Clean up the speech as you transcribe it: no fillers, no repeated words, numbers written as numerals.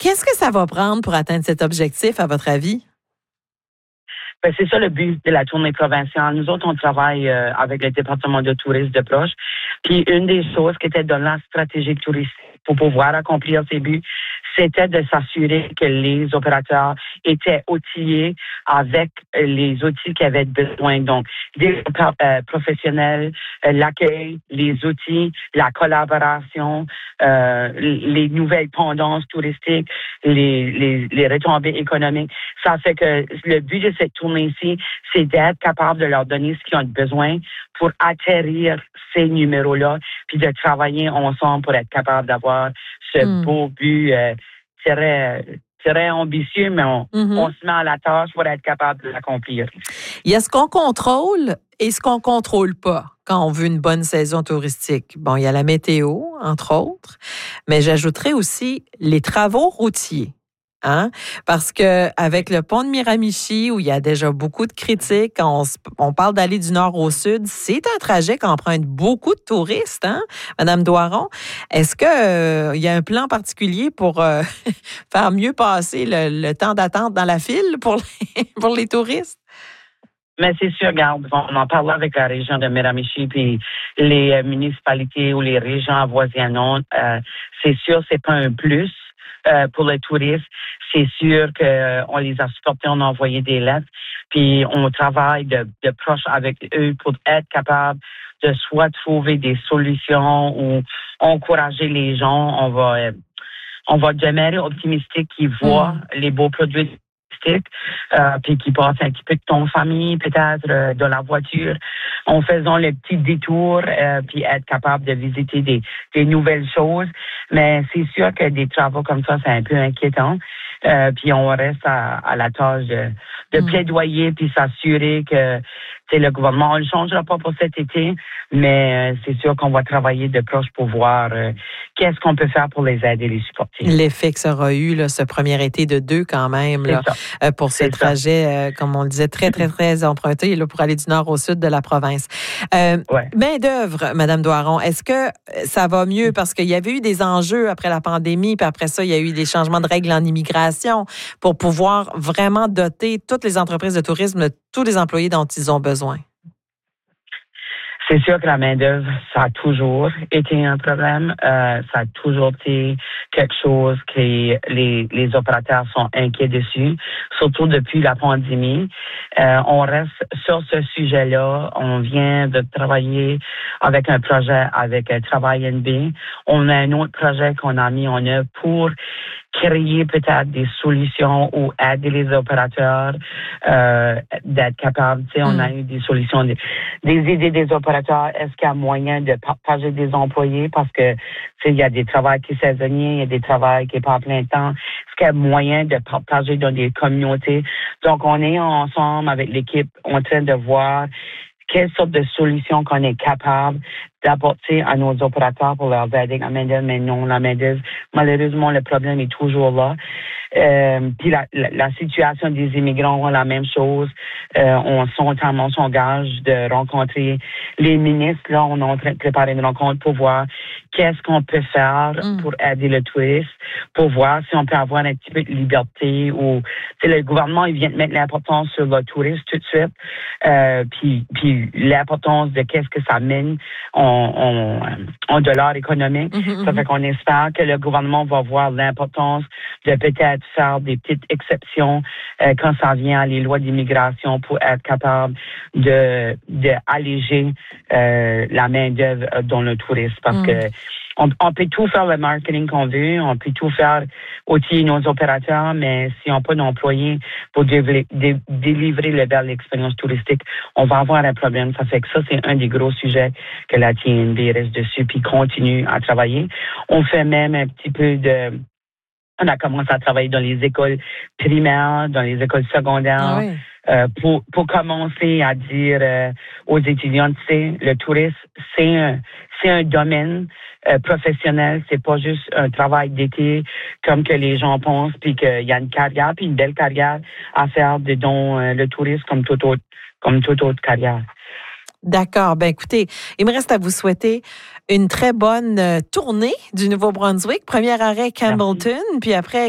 Qu'est-ce que ça va prendre pour atteindre cet objectif, à votre avis? Ben, c'est ça le but de la tournée provinciale. Nous autres, on travaille avec le département de tourisme de proche. Puis une des choses qui était dans la stratégie touristique pour pouvoir accomplir ces buts, c'était de s'assurer que les opérateurs étaient outillés avec les outils qu'ils avaient besoin. Donc, des professionnels, l'accueil, les outils, la collaboration, les nouvelles tendances touristiques, les retombées économiques. Ça fait que le but de cette tournée-ci, c'est d'être capable de leur donner ce qu'ils ont besoin pour atterrir ces numéros-là, puis de travailler ensemble pour être capable d'avoir ce beau but très ambitieux, mais on se met à la tâche pour être capable de l'accomplir. Il y a ce qu'on contrôle et ce qu'on ne contrôle pas quand on veut une bonne saison touristique. Bon, il y a la météo, entre autres, mais j'ajouterais aussi les travaux routiers. Hein? Parce que avec le pont de Miramichi, où il y a déjà beaucoup de critiques, quand on parle d'aller du nord au sud, c'est un trajet qui emprunte beaucoup de touristes, hein, Madame Doiron. Est-ce que il y a un plan particulier pour faire mieux passer le temps d'attente dans la file pour les touristes? Mais c'est sûr, regarde, on en parle avec la région de Miramichi, puis les municipalités ou les régions avoisinantes. C'est sûr, c'est pas un plus. Pour les touristes, c'est sûr qu'on les a supportés, on a envoyé des lettres, puis on travaille de proche avec eux pour être capable de soit trouver des solutions ou encourager les gens. On va demeurer optimistique qu'ils voient les beaux produits puis qui passent un petit peu de temps en famille, peut-être dans la voiture, en faisant le petit détour, puis être capable de visiter des nouvelles choses. Mais c'est sûr que des travaux comme ça, c'est un peu inquiétant. Puis on reste à la tâche de plaidoyer puis s'assurer que le gouvernement, on ne le changera pas pour cet été, mais c'est sûr qu'on va travailler de proche pour voir qu'est-ce qu'on peut faire pour les aider, les supporter. L'effet que ça aura eu, là, ce premier été de 2 quand même, là, pour ce trajet, comme on le disait, très, très, très emprunté là, pour aller du nord au sud de la province. Main-d'œuvre, Mme Doiron, est-ce que ça va mieux? Parce qu'il y avait eu des enjeux après la pandémie, puis après ça, il y a eu des changements de règles en immigration pour pouvoir vraiment doter toutes les entreprises de tourisme de tous les employés dont ils ont besoin. C'est sûr que la main-d'œuvre, ça a toujours été un problème. Ça a toujours été quelque chose que les opérateurs sont inquiets dessus, surtout depuis la pandémie. On reste sur ce sujet-là. On vient de travailler avec un projet avec Travail NB. On a un autre projet qu'on a mis en œuvre pour créer peut-être des solutions ou aider les opérateurs d'être capables. Tu sais, on a eu des solutions, des idées des opérateurs. Est-ce qu'il y a moyen de partager des employés? Parce que, tu sais, il y a des travails qui sont saisonniers, il y a des travails qui sont pas à plein temps. Est-ce qu'il y a moyen de partager dans des communautés? Donc, on est ensemble avec l'équipe en train de voir quelle sorte de solution qu'on est capable d'apporter à nos opérateurs pour leur aider la main-d'œuvre, mais non, la main-d'œuvre, malheureusement, le problème est toujours là. Puis la situation des immigrants, la même chose. On s'engage de rencontrer les ministres. Là, on est en train de préparer une rencontre pour voir qu'est-ce qu'on peut faire pour aider le tourisme, pour voir si on peut avoir un petit peu de liberté ou le gouvernement, il vient de mettre l'importance sur le tourisme tout de suite. Puis l'importance de qu'est-ce que ça mène en dollars économiques. Ça fait qu'on espère que le gouvernement va voir l'importance de peut-être faire des petites exceptions quand ça vient à les lois d'immigration pour être capable de alléger la main-d'œuvre dans le tourisme. Parce que on peut tout faire le marketing qu'on veut, on peut tout faire outiller nos opérateurs, mais si on n'a pas d'employés pour délivrer la belle expérience touristique, on va avoir un problème. Ça fait que ça, c'est un des gros sujets que la TNB reste dessus puis continue à travailler. On fait même un petit peu on a commencé à travailler dans les écoles primaires, dans les écoles secondaires, pour commencer à dire aux étudiants, tu sais, le tourisme, c'est un domaine professionnel, c'est pas juste un travail d'été comme que les gens pensent, puis qu'il y a une carrière, puis une belle carrière à faire dans le tourisme comme toute autre carrière. D'accord. Ben écoutez, il me reste à vous souhaiter une très bonne tournée du Nouveau-Brunswick. Premier arrêt Campbellton, puis après